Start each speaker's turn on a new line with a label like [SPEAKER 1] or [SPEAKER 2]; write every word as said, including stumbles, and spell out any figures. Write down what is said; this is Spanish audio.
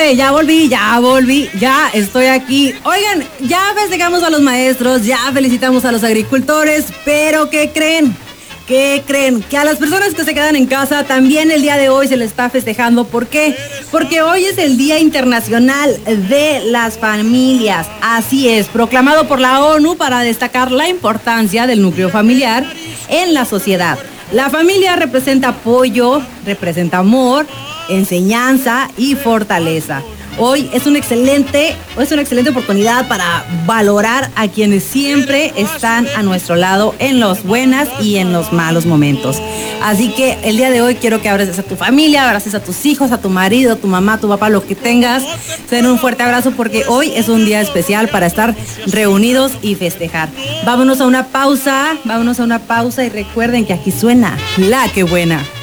[SPEAKER 1] gente, ya volví, ya volví, ya estoy aquí. Oigan, ya festejamos a los maestros, ya felicitamos a los agricultores, pero ¿qué creen? ¿Qué creen? Que a las personas que se quedan en casa también el día de hoy se les está festejando. ¿Por qué? Porque hoy es el Día Internacional de las Familias. Así es, proclamado por la ONU para destacar la importancia del núcleo familiar en la sociedad. La familia representa apoyo, representa amor, enseñanza y fortaleza. Hoy es un excelente, es una excelente oportunidad para valorar a quienes siempre están a nuestro lado en los buenos y en los malos momentos. Así que el día de hoy quiero que abraces a tu familia, abraces a tus hijos, a tu marido, a tu mamá, a tu papá, lo que tengas. Den un fuerte abrazo porque hoy es un día especial para estar reunidos y festejar. Vámonos a una pausa, vámonos a una pausa y recuerden que aquí suena La Que Buena.